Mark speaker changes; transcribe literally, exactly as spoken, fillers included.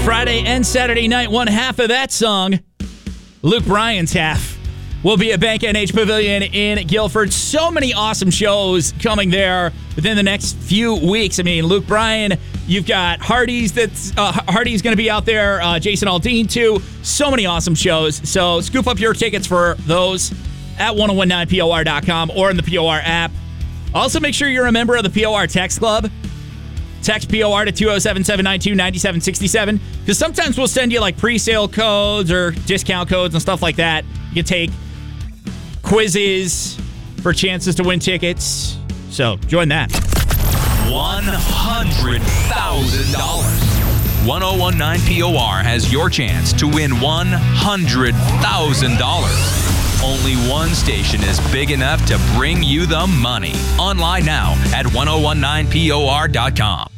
Speaker 1: Friday and Saturday night, one half of that song, Luke Bryan's half, will be at Bank N H Pavilion in Guilford. So many awesome shows coming there within the next few weeks. I mean, Luke Bryan, you've got Hardy's that's uh, Hardy's going to be out there, uh, Jason Aldean too. So many awesome shows. So scoop up your tickets for those at ten nineteen P O R dot com or in the P O R app. Also, make sure you're a member of the P O R Text Club. Text P O R to two oh seven, seven nine two, nine seven six seven because sometimes we'll send you like pre-sale codes or discount codes and stuff like that. You can take quizzes for chances to win tickets. So join that.
Speaker 2: one hundred thousand dollars. ten nineteen P O R has your chance to win one hundred thousand dollars. Only one station is big enough to bring you the money. Online now at ten nineteen P O R dot com.